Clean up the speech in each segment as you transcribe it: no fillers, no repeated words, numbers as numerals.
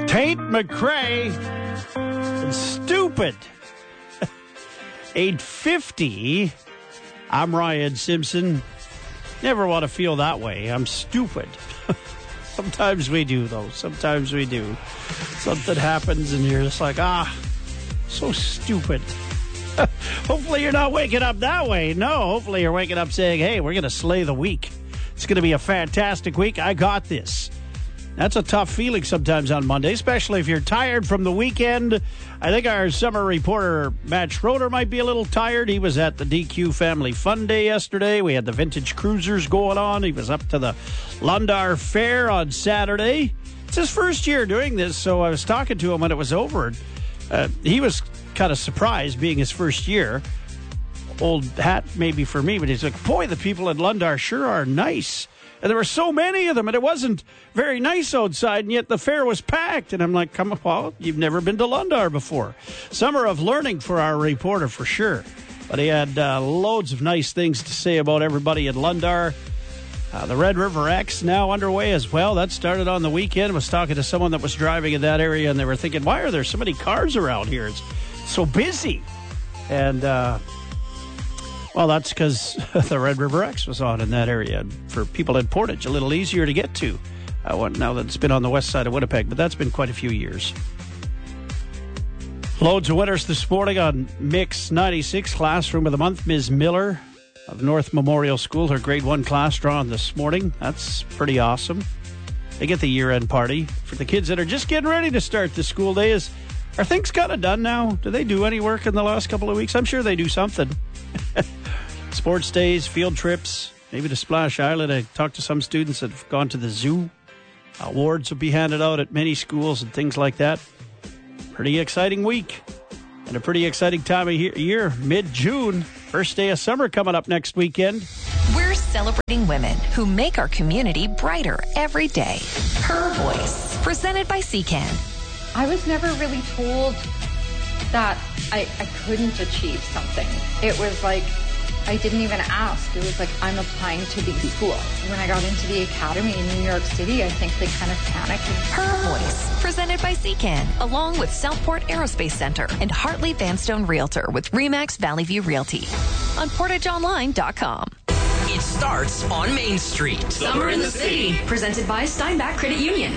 Tate McRae and Stupid. 8:50. I'm Ryan Simpson. Never want to feel that way. I'm stupid. Sometimes we do, though. Sometimes we do. Something happens and you're just like, so stupid. Hopefully you're not waking up that way. No, hopefully you're waking up saying, hey, we're going to slay the week. It's going to be a fantastic week. I got this. That's a tough feeling sometimes on Monday, especially if you're tired from the weekend. I think our summer reporter, Matt Schroeder, might be a little tired. He was at the DQ Family Fun Day yesterday. We had the vintage cruisers going on. He was up to the Lundar Fair on Saturday. It's his first year doing this, so I was talking to him when it was over. He was kind of surprised being his first year. Old hat maybe for me, but he's like, boy, the people at Lundar sure are nice. And there were so many of them, and it wasn't very nice outside, and yet the fair was packed. And I'm like, come on, Paul, you've never been to Lundar before. Summer of learning for our reporter, for sure. But he had loads of nice things to say about everybody at Lundar. The Red River X now underway as well. That started on the weekend. I was talking to someone that was driving in that area, and they were thinking, why are there so many cars around here? It's so busy. And well, that's because the Red River X was on in that area. And for people in Portage, a little easier to get to now that it's been on the west side of Winnipeg, but that's been quite a few years. Loads of winners this morning on Mix 96 Classroom of the Month. Ms. Miller of North Memorial School, her grade 1 class drawn this morning. That's pretty awesome. They get the year-end party for the kids that are just getting ready to start the school day. Are things kind of done now? Do they do any work in the last couple of weeks? I'm sure they do something. Sports days, field trips, maybe to Splash Island. I talked to some students that have gone to the zoo. Awards will be handed out at many schools and things like that. Pretty exciting week and a pretty exciting time of year, mid-June. First day of summer coming up next weekend. We're celebrating women who make our community brighter every day. Her Voice, presented by CCAN. I was never really told that I couldn't achieve something. It was like, I didn't even ask. It was like, I'm applying to these schools. When I got into the academy in New York City, I think they kind of panicked. Her Voice, presented by CCAN, along with Southport Aerospace Center and Hartley Vanstone Realtor with RE/MAX Valley View Realty on PortageOnline.com. It starts on Main Street. Summer in the City, presented by Steinbach Credit Union.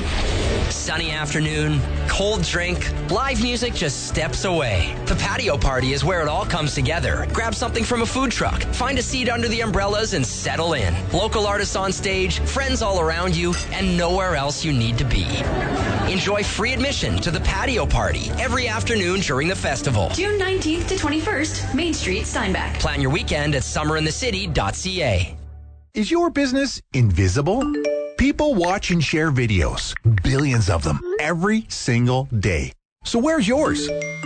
Sunny afternoon, cold drink, live music just steps away. The patio party is where it all comes together. Grab something from a food truck, find a seat under the umbrellas and settle in. Local artists on stage, friends all around you, and nowhere else you need to be. Enjoy free admission to the patio party every afternoon during the festival. June 19th to 21st, Main Street, Steinbach. Plan your weekend at summerinthecity.ca. Is your business invisible? People watch and share videos, billions of them, every single day. So where's yours?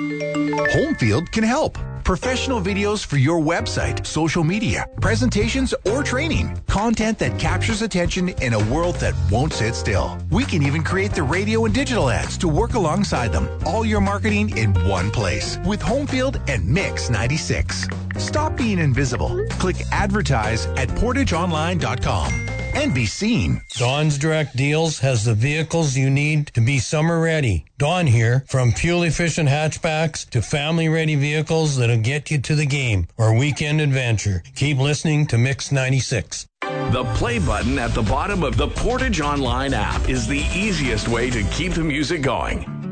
Homefield can help. Professional videos for your website, social media, presentations, or training. Content that captures attention in a world that won't sit still. We can even create the radio and digital ads to work alongside them. All your marketing in one place with Homefield and Mix 96. Stop being invisible. Click advertise at portageonline.com and be seen. Dawn's Direct Deals has the vehicles you need to be summer ready. Dawn here, from fuel-efficient hatchbacks to family-ready vehicles that'll get you to the game or weekend adventure. Keep listening to Mix 96. The play button at the bottom of the Portage Online app is the easiest way to keep the music going.